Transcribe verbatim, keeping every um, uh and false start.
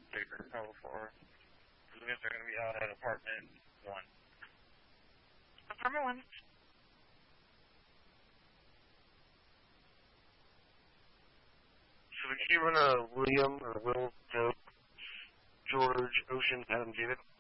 Bigger, level four. Because I guess they're going to be out at apartment one. Apartment one. So we can run a William or Will, Joe, George, Ocean, Adam, David.